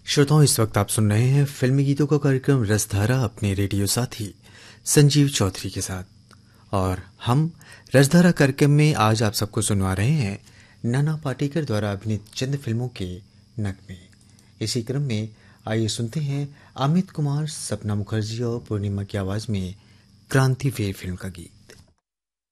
श्रोताओं, इस वक्त आप सुन रहे हैं फिल्मी गीतों का कार्यक्रम रसधारा अपने रेडियो साथी संजीव चौधरी के साथ। और हम रसधारा कार्यक्रम में आज आप सबको सुनवा रहे हैं नाना पाटेकर द्वारा अभिनीत चंद फिल्मों के नगमे। इसी क्रम में आइए सुनते हैं अमित कुमार, सपना मुखर्जी और पूर्णिमा की आवाज में क्रांतिवीर फिल्म का गीत।